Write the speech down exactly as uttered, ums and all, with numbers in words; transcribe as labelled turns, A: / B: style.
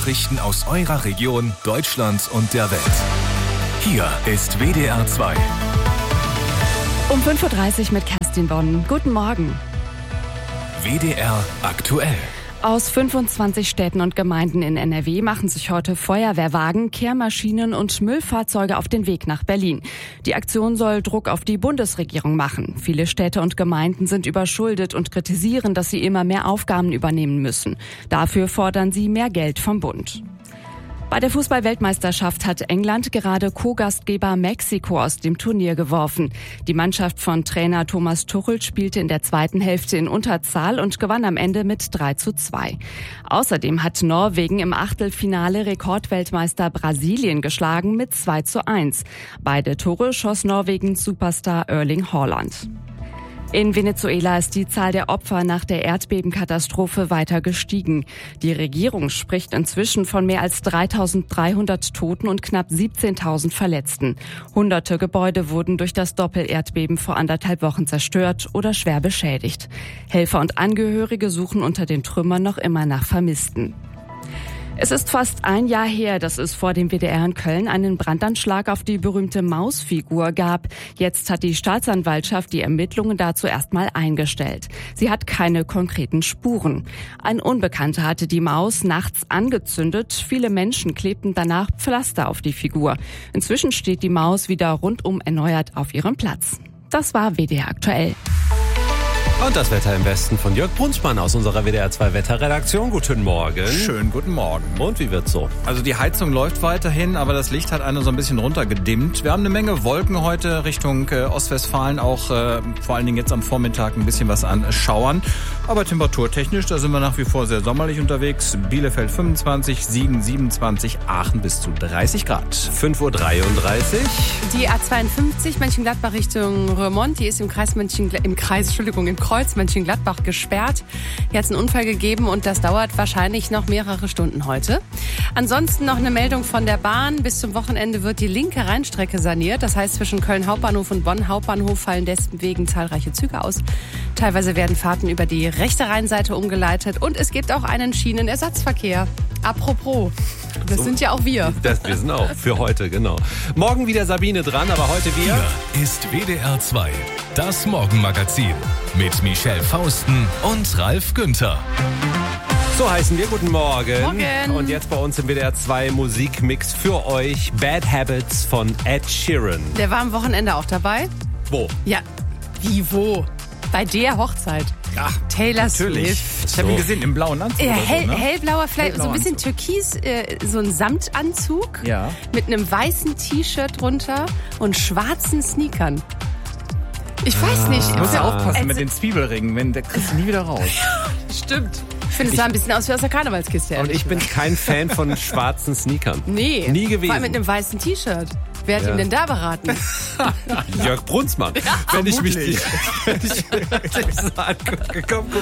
A: Nachrichten aus eurer Region, Deutschland und der Welt. Hier ist W D R zwei.
B: Um fünf Uhr dreißig mit Kerstin Bonn. Guten Morgen.
A: W D R aktuell.
B: Aus fünfundzwanzig Städten und Gemeinden in N R W machen sich heute Feuerwehrwagen, Kehrmaschinen und Müllfahrzeuge auf den Weg nach Berlin. Die Aktion soll Druck auf die Bundesregierung machen. Viele Städte und Gemeinden sind überschuldet und kritisieren, dass sie immer mehr Aufgaben übernehmen müssen. Dafür fordern sie mehr Geld vom Bund. Bei der Fußball-Weltmeisterschaft hat England gerade Co-Gastgeber Mexiko aus dem Turnier geworfen. Die Mannschaft von Trainer Thomas Tuchel spielte in der zweiten Hälfte in Unterzahl und gewann am Ende mit drei zu zwei. Außerdem hat Norwegen im Achtelfinale Rekordweltmeister Brasilien geschlagen mit zwei zu eins. Beide Tore schoss Norwegens Superstar Erling Haaland. In Venezuela ist die Zahl der Opfer nach der Erdbebenkatastrophe weiter gestiegen. Die Regierung spricht inzwischen von mehr als dreitausenddreihundert Toten und knapp siebzehntausend Verletzten. Hunderte Gebäude wurden durch das Doppel-Erdbeben vor anderthalb Wochen zerstört oder schwer beschädigt. Helfer und Angehörige suchen unter den Trümmern noch immer nach Vermissten. Es ist fast ein Jahr her, dass es vor dem W D R in Köln einen Brandanschlag auf die berühmte Mausfigur gab. Jetzt hat die Staatsanwaltschaft die Ermittlungen dazu erstmal eingestellt. Sie hat keine konkreten Spuren. Ein Unbekannter hatte die Maus nachts angezündet. Viele Menschen klebten danach Pflaster auf die Figur. Inzwischen steht die Maus wieder rundum erneuert auf ihrem Platz. Das war W D R aktuell.
C: Und das Wetter im Westen von Jörg Brunsmann aus unserer W D R zwei Wetterredaktion. Guten Morgen.
D: Schönen guten Morgen.
C: Und wie wird's so?
D: Also die Heizung läuft weiterhin, aber das Licht hat eine so ein bisschen runtergedimmt. Wir haben eine Menge Wolken heute Richtung äh, Ostwestfalen, auch äh, vor allen Dingen jetzt am Vormittag ein bisschen was an Schauern. Aber temperaturtechnisch, da sind wir nach wie vor sehr sommerlich unterwegs. Bielefeld fünfundzwanzig, Siegen siebenundzwanzig, Aachen bis zu dreißig Grad.
C: fünf Uhr dreiunddreißig.
E: Die A zweiundfünfzig Mönchengladbach Richtung Roermond, die ist im Kreis Mönchengladbach, im Kreis, Entschuldigung, im Kreuz Mönchengladbach gesperrt. Hier hat es einen Unfall gegeben und das dauert wahrscheinlich noch mehrere Stunden heute. Ansonsten noch eine Meldung von der Bahn. Bis zum Wochenende wird die linke Rheinstrecke saniert. Das heißt, zwischen Köln Hauptbahnhof und Bonn Hauptbahnhof fallen deswegen zahlreiche Züge aus. Teilweise werden Fahrten über die rechte Rheinseite umgeleitet und es gibt auch einen Schienenersatzverkehr. Apropos, das so, sind ja auch wir.
C: Das, wir sind auch für heute, genau. Morgen wieder Sabine dran, aber heute wir.
A: Hier ist W D R zwei, das Morgenmagazin mit Michelle Fausten und Ralf Günther.
C: So heißen wir, guten Morgen.
E: Morgen.
C: Und jetzt bei uns im W D R zwei Musikmix für euch Bad Habits von Ed Sheeran.
E: Der war am Wochenende auch dabei.
C: Wo?
E: Ja, wie wo? Bei der Hochzeit.
D: Ach,
E: Taylor
D: natürlich.
E: Swift.
D: Ich habe ihn gesehen, im blauen Anzug.
E: Äh,
D: oder
E: hell,
D: so, ne?
E: Hellblauer, vielleicht
D: Hellblauer
E: so ein bisschen
D: Anzug.
E: türkis, äh, so ein Samtanzug.
D: Ja.
E: Mit einem weißen T-Shirt drunter und schwarzen Sneakern. Ich weiß nicht.
D: Ich muss ja
E: Also,
D: aufpassen
E: also,
D: mit den Zwiebelringen, wenn der kriegst du nie wieder raus.
E: Stimmt. Ich finde, es sah ein bisschen aus wie aus der Karnevalskiste.
C: Und ich bin kein Fan von schwarzen Sneakern.
E: Nee.
C: Nie gewesen.
E: Vor allem mit einem weißen T-Shirt. Wer hat
C: Ja.
E: ihm denn da beraten?
C: Jörg Brunsmann.
D: Ja,
C: wenn ich mich
D: vermutlich.
C: die, wenn ich mir das so angucke. Komm, guck